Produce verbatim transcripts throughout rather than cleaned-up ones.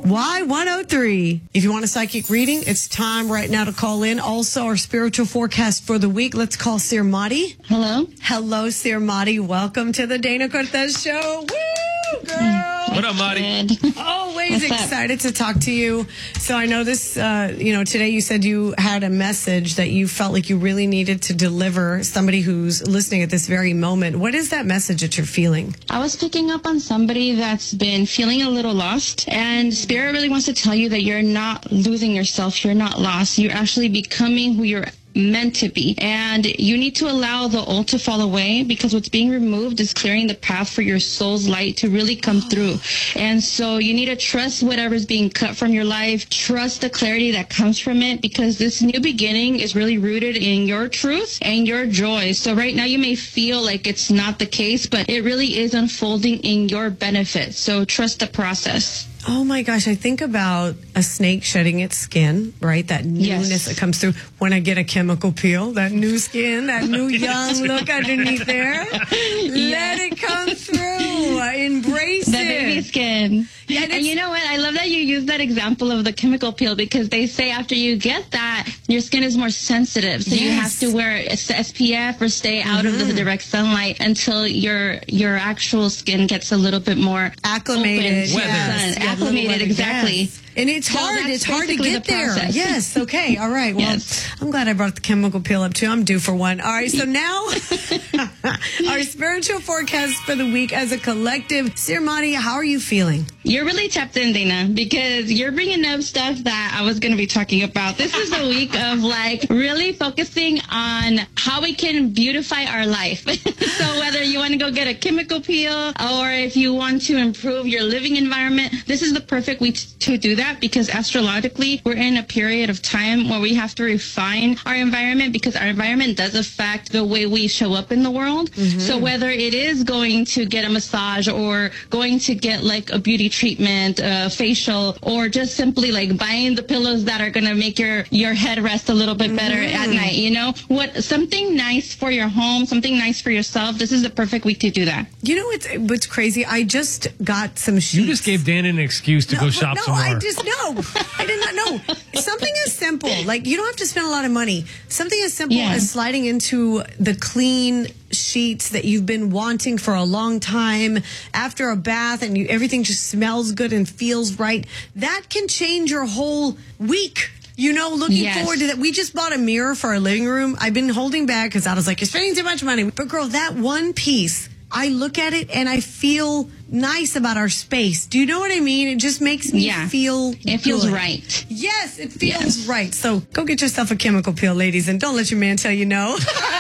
Y one oh three. If you want a psychic reading, it's time right now to call in. Also, our spiritual forecast for the week. Let's call Sir Madi. Hello. Hello, Sir Madi. Welcome to the Dana Cortez Show. Woo, girl. What up, Madi? Always What's excited to talk to you. So I know this, uh, you know, today you said you had a message that you felt like you really needed to deliver somebody who's listening at this very moment. What is that message that you're feeling? I was picking up on somebody that's been feeling a little lost, and Spirit really wants to tell you that you're not losing yourself. You're not lost. You're actually becoming who you're meant to be, and you need to allow the old to fall away, because what's being removed is clearing the path for your soul's light to really come through. And so you need to trust whatever's being cut from your life, trust the clarity that comes from it, because this new beginning is really rooted in your truth and your joy. So right now you may feel like it's not the case, but it really is unfolding in your benefit. So trust the process. Oh my gosh, I think about a snake shedding its skin, right? That newness Yes. that comes through when I get a chemical peel, that new skin, that new young look underneath there. Let it come through. Embrace The it. baby skin. Yeah, and and you know what? I love that you use that example of the chemical peel, because they say after you get that, your skin is more sensitive. So you have Yes. to wear S P F or stay out Mm-hmm. of the direct sunlight until your your actual skin gets a little bit more Acclimated. open to the Yes. sun. Yeah, Acclimated, little- exactly. yes. And it's So hard. that's It's hard to basically get the there. process. Yes. Okay. All right. Well, Yes. I'm glad I brought the chemical peel up too. I'm due for one. All right. So now our spiritual forecast for the week as a collective. Sir Madi, how are you feeling? You're really tapped in, Dana, because you're bringing up stuff that I was going to be talking about. This is a week of like really focusing on how we can beautify our life. So whether you want to go get a chemical peel or if you want to improve your living environment, this is the perfect week to do that, because astrologically we're in a period of time where we have to refine our environment, because our environment does affect the way we show up in the world. Mm-hmm. So whether it is going to get a massage or going to get like a beauty treatment, uh, facial, or just simply like buying the pillows that are going to make your, your head rest a little bit better mm-hmm. at night, you know, what, something nice for your home, something nice for yourself. This is the perfect week to do that. You know what's, what's crazy? I just got some sheets. You just gave Dan an excuse to no, go shop no, some more. I just, no, I did not know. Something as simple, like you don't have to spend a lot of money. Something as simple Yeah. as sliding into the clean sheets that you've been wanting for a long time after a bath, and you, everything just smells good and feels right. That can change your whole week. You know, looking Yes. forward to that. We just bought a mirror for our living room. I've been holding back because I was like, you're spending too much money. But girl, that one piece, I look at it and I feel nice about our space. Do you know what I mean? It just makes me Yeah. feel It feels good. right. Yes, it feels Yes. right. So go get yourself a chemical peel, ladies, and don't let your man tell you no.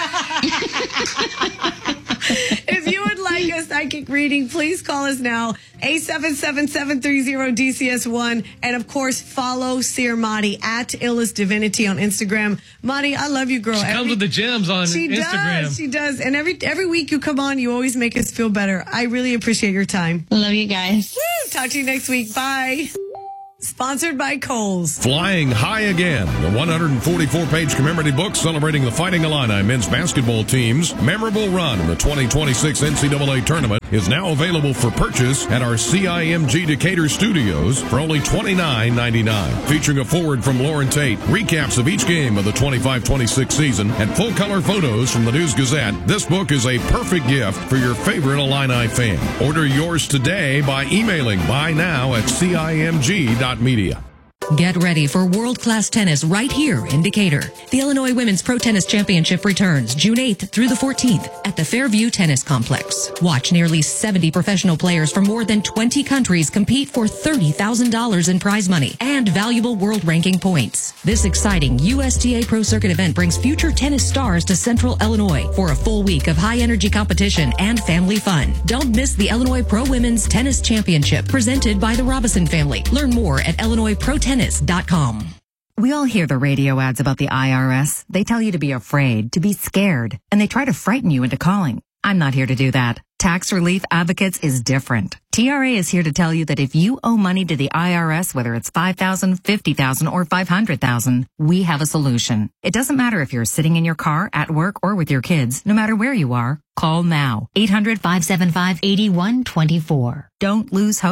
If you would like a psychic reading, please call us now, eight seven seven, seven three zero, D C S one. And of course, follow Sir Madi at Illest Divinity on Instagram. Madi, I love you, girl. She comes with the gems on she Instagram. does, she does. And every every week you come on, you always make us feel better. I really appreciate your time. Love you guys. Woo! Talk to you next week. Bye. Sponsored by Kohl's. Flying High Again, the one hundred forty-four page commemorative book celebrating the Fighting Illini men's basketball team's memorable run in the twenty twenty-six N C double A tournament, is now available for purchase at our C I M G Decatur studios for only twenty-nine ninety-nine. Featuring a foreword from Lauren Tate, recaps of each game of the twenty-five twenty-six season, and full-color photos from the News Gazette, this book is a perfect gift for your favorite Illini fan. Order yours today by emailing buy now at C I M G dot media. Get ready for world-class tennis right here in Decatur. The Illinois Women's Pro Tennis Championship returns June eighth through the fourteenth at the Fairview Tennis Complex. Watch nearly seventy professional players from more than twenty countries compete for thirty thousand dollars in prize money and valuable world ranking points. This exciting U S T A Pro Circuit event brings future tennis stars to Central Illinois for a full week of high-energy competition and family fun. Don't miss the Illinois Pro Women's Tennis Championship presented by the Robison family. Learn more at illinois pro tennis dot com. We all hear the radio ads about the I R S. They tell you to be afraid, to be scared, and they try to frighten you into calling. I'm not here to do that. Tax Relief Advocates is different. T R A is here to tell you that if you owe money to the I R S, whether it's five thousand dollars, fifty thousand dollars, or five hundred thousand dollars, we have a solution. It doesn't matter if you're sitting in your car, at work, or with your kids. No matter where you are, call now. eight hundred, five seven five, eight one two four. Don't lose hope.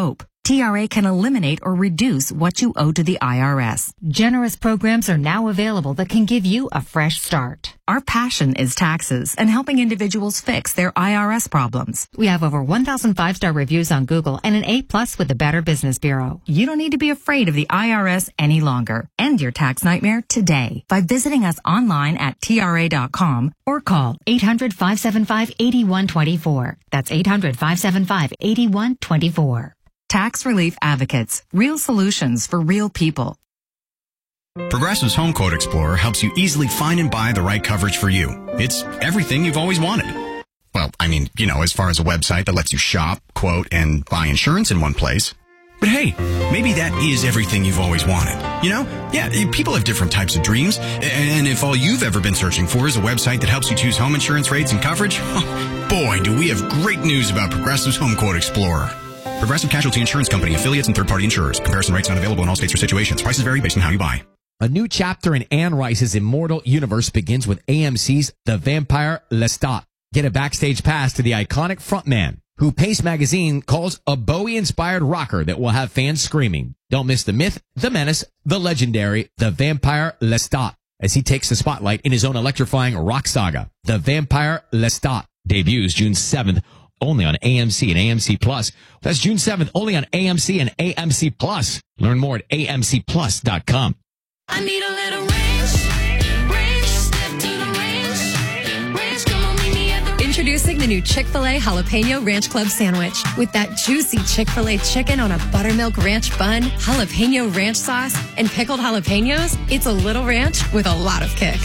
T R A can eliminate or reduce what you owe to the I R S. Generous programs are now available that can give you a fresh start. Our passion is taxes and helping individuals fix their I R S problems. We have over one thousand five-star reviews on Google and an A plus with the Better Business Bureau. You don't need to be afraid of the I R S any longer. End your tax nightmare today by visiting us online at T R A dot com or call eight hundred, five seven five, eight one two four. That's eight hundred, five seven five, eight one two four. Tax Relief Advocates. Real solutions for real people. Progressive's Home Quote Explorer helps you easily find and buy the right coverage for you. It's everything you've always wanted. Well, I mean, you know, as far as a website that lets you shop, quote, and buy insurance in one place. But hey, maybe that is everything you've always wanted. You know? Yeah, people have different types of dreams. And if all you've ever been searching for is a website that helps you choose home insurance rates and coverage, boy, do we have great news about Progressive's Home Quote Explorer. Progressive Casualty Insurance Company, affiliates, and third-party insurers. Comparison rates not available in all states or situations. Prices vary based on how you buy. A new chapter in Anne Rice's immortal universe begins with A M C's The Vampire Lestat. Get a backstage pass to the iconic frontman, who Pace Magazine calls a Bowie-inspired rocker that will have fans screaming. Don't miss the myth, the menace, the legendary The Vampire Lestat, as he takes the spotlight in his own electrifying rock saga. The Vampire Lestat debuts June seventh. Only on A M C and A M C Plus. That's June seventh, only on A M C and A M C Plus. Learn more at A M C plus dot com. I need a little range, range, step to the range, range, come on, meet me at the... Introducing the new Chick-fil-A Jalapeno Ranch Club Sandwich. With that juicy Chick-fil-A chicken on a buttermilk ranch bun, jalapeno ranch sauce, and pickled jalapenos, it's a little ranch with a lot of kick.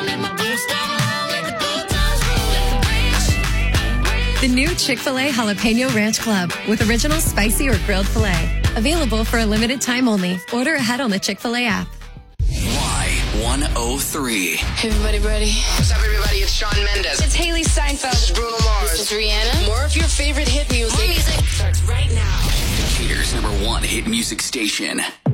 The new Chick-fil-A Jalapeno Ranch Club with original spicy or grilled filet. Available for a limited time only. Order ahead on the Chick-fil-A app. Y one oh three. Hey, everybody ready? What's up, everybody? It's Shawn Mendes. It's Haley Steinfeld. This is Bruno Mars. This is Rihanna. More of your favorite hit music. More music starts right now. Decatur's number one hit music station.